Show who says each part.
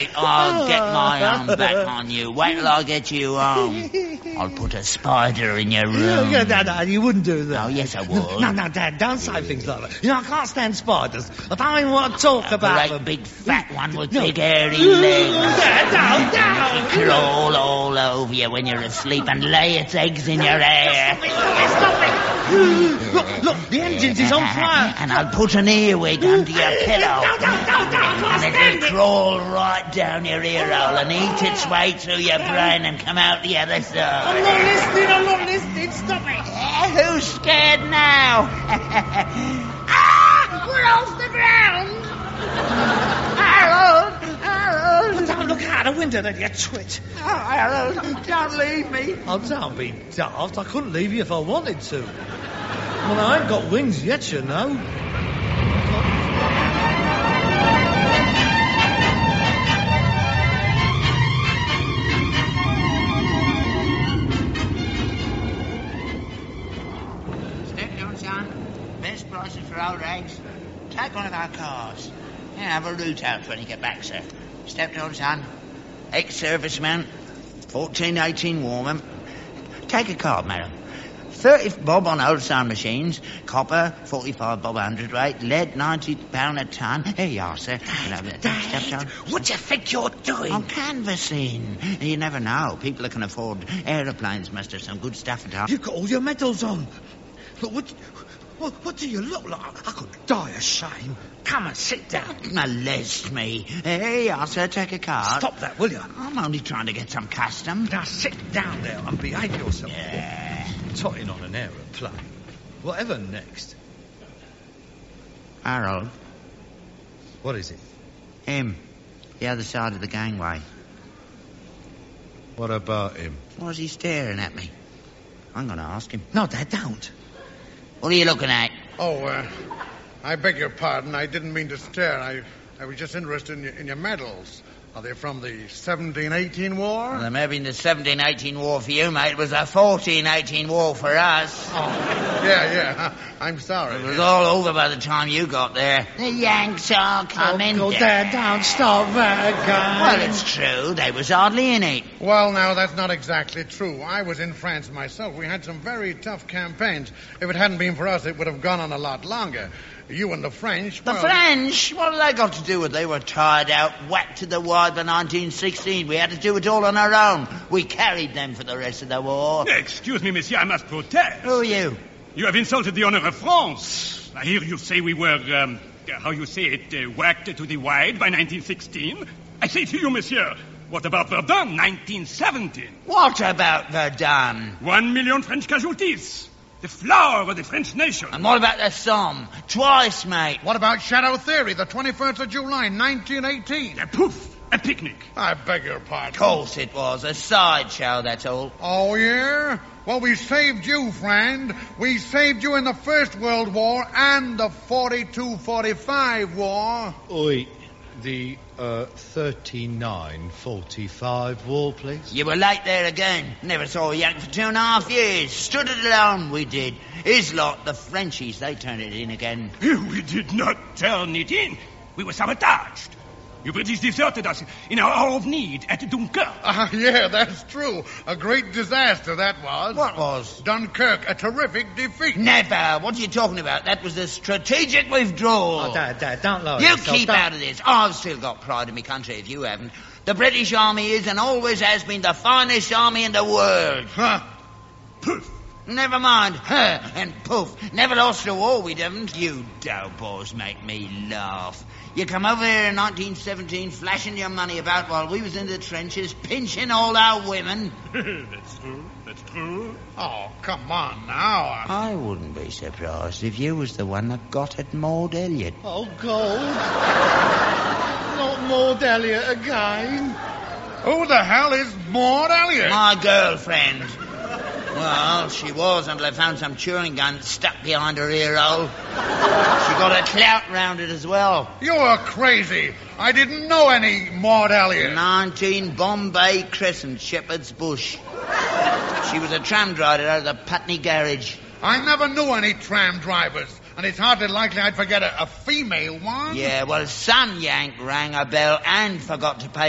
Speaker 1: I'll get my arm back on you. Wait till I get you home. I'll put a spider in your room.
Speaker 2: No, Dad, you wouldn't do that.
Speaker 1: Oh, yes, I would.
Speaker 2: No, Dad, don't say things like that. I can't stand spiders. I don't even want to talk about
Speaker 1: Like a
Speaker 2: them.
Speaker 1: big fat one with big hairy legs.
Speaker 2: Dad, no.
Speaker 1: Crawl all over you when you're asleep and lay its eggs in your hair.
Speaker 2: Stop it. Look, the engines is on fire.
Speaker 1: And I'll put an earwig under your pillow.
Speaker 2: No,
Speaker 1: And it'll crawl right down your ear hole and eat its way through your brain and come out the other side.
Speaker 2: I'm not listening. Stop it.
Speaker 1: Who's scared now?
Speaker 3: We're off the ground.
Speaker 1: Harold!
Speaker 2: Don't look out the window, then, you twit.
Speaker 1: Oh, Harold, don't leave me.
Speaker 2: Oh, don't be daft. I couldn't leave you if I wanted to. Well, I ain't got wings yet, you know.
Speaker 1: Step down, son. Best prices for old eggs. Take one of our cars. Yeah, have a route out when you get back, sir. Step down, son. Ex-serviceman. 1418 Warman. Take a card, madam. 30 bob on old sound machines. Copper, 45 bob a hundredweight. Lead, £90 a ton. Here you are, sir. Step down.
Speaker 2: What do you think you're doing?
Speaker 1: I'm canvassing. You never know. People that can afford aeroplanes must have some good stuff at home.
Speaker 2: You've got all your medals on. Look, what do you look like? I could die of shame. Come and sit down.
Speaker 1: Molest me. Here you are, sir. Take a card.
Speaker 2: Stop that, will you?
Speaker 1: I'm only trying to get some custom.
Speaker 2: Now sit down there and behave yourself.
Speaker 1: Yeah.
Speaker 2: Totting on an aeroplane. Whatever next?
Speaker 1: Harold,
Speaker 2: What is it?
Speaker 1: him. The other side of the gangway.
Speaker 4: What about him?
Speaker 1: Why's he staring at me? I'm going to ask him.
Speaker 2: No, Dad, don't.
Speaker 1: What are you looking at?
Speaker 4: Oh, I beg your pardon. I didn't mean to stare. I was just interested in your medals. Are they from the 1718 war?
Speaker 1: Well, they may have been the 1718 war for you, mate. It was the 1418 war for us.
Speaker 4: Oh, yeah. I'm sorry.
Speaker 1: It was all over by the time you got there. The Yanks are coming down.
Speaker 2: Dad, don't stop that guy.
Speaker 1: Well, it's true. They was hardly in it.
Speaker 4: Well, now, that's not exactly true. I was in France myself. We had some very tough campaigns. If it hadn't been for us, it would have gone on a lot longer. You and the French...
Speaker 1: The French? What have they got to do with it? They were tired out, whacked to the wide by 1916. We had to do it all on our own. We carried them for the rest of the war.
Speaker 5: Excuse me, monsieur, I must protest.
Speaker 1: Who are you?
Speaker 5: You have insulted the honor of France. I hear you say we were, how you say it, whacked to the wide by 1916. I say to you, monsieur, what about Verdun, 1917?
Speaker 1: What about Verdun?
Speaker 5: 1 million French casualties. The flower of the French nation.
Speaker 1: And what about the Somme? Twice, mate.
Speaker 4: What about Shadow Theory, the 21st of July, 1918?
Speaker 5: A poof, a picnic.
Speaker 4: I beg your pardon.
Speaker 1: Of course it was. A sideshow, that's all.
Speaker 4: Oh, yeah? Well, we saved you, friend. We saved you in the First World War and the 42-45 war.
Speaker 6: Oi, the 39-45 war, please.
Speaker 1: You were late there again. Never saw a Yank for 2.5 years. Stood it alone, we did. His lot, the Frenchies, they turned it in again.
Speaker 5: We did not turn it in. We were sabotaged. You British deserted us in our hour of need at Dunkirk.
Speaker 4: Yeah, that's true. A great disaster that was.
Speaker 1: What was?
Speaker 4: Dunkirk, a terrific defeat.
Speaker 1: Never. What are you talking about? That was a strategic withdrawal.
Speaker 2: Oh, Dad, don't lie.
Speaker 1: You keep out of this. I've still got pride in my country if you haven't. The British Army is and always has been the finest army in the world.
Speaker 4: Huh.
Speaker 5: Poof.
Speaker 1: Never mind. Huh, and poof. Never lost a war, we haven't. You doughboys make me laugh. You come over here in 1917 flashing your money about while we was in the trenches pinching all our women.
Speaker 5: That's true.
Speaker 4: Oh, come on now.
Speaker 1: I wouldn't be surprised if you was the one that got at Maud Elliot.
Speaker 2: Oh, gold. Not Maud Elliot again.
Speaker 4: Who the hell is Maud Elliot?
Speaker 1: My girlfriend. Well, she was until I found some chewing gun stuck behind her ear hole. She got a clout round it as well.
Speaker 4: You're crazy. I didn't know any Maud Elliot.
Speaker 1: 19 Bombay Crescent, Shepherd's Bush. She was a tram driver out of the Putney Garage.
Speaker 4: I never knew any tram drivers, and it's hardly likely I'd forget a female one.
Speaker 1: Yeah, well, some Yank rang a bell and forgot to pay